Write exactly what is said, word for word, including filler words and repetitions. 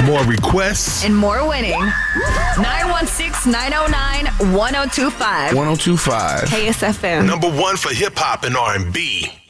more requests, and more winning. nine one six, nine oh nine, one oh two five. one oh two five. K S F M. Number one for hip hop and R and B.